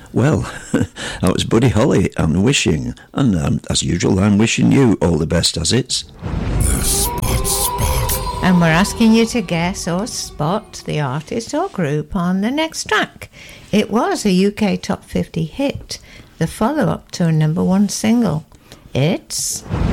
Well, that was Buddy Holly and Wishing. And as usual, I'm wishing you all the best as it's The Spot. And we're asking you to guess or spot the artist or group on the next track. It was a UK Top 50 hit, the follow-up to a number one single. It's